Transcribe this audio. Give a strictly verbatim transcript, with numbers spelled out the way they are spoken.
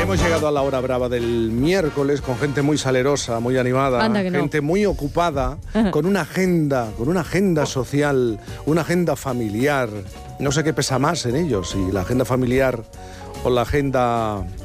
hemos llegado a la hora brava del miércoles con gente muy salerosa, muy animada, Anda que no. gente muy ocupada, con una agenda, con una agenda social, una agenda familiar. No sé qué pesa más en ellos, si la agenda familiar o la agenda